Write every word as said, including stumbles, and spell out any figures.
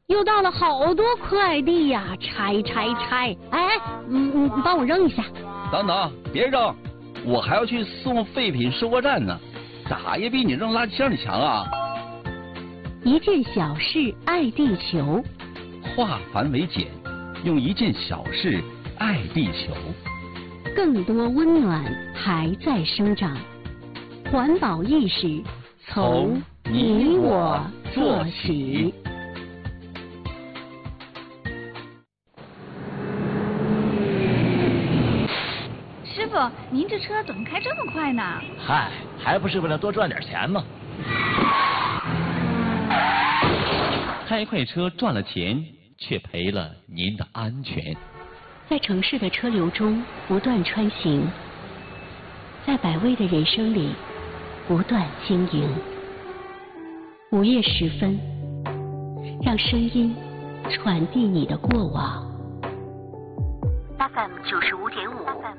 又到了好多快递呀，拆拆拆！哎，嗯，你帮我扔一下。 等等，别扔，我还要去送废品收货站呢，咋也比你扔垃圾箱里强啊！ 一件小事爱地球， 化繁为简，用一件小事爱地球。 更多温暖还在生长，环保意识从你我做起。 师傅，您这车怎么开这么快呢？ 嗨，还不是为了多赚点钱吗？ 开快车赚了钱，却赔了您的安全。 在城市的车流中不断穿行，在百味的人生里不断经营。午夜时分，让声音传递你的过往。F M 九十五点五。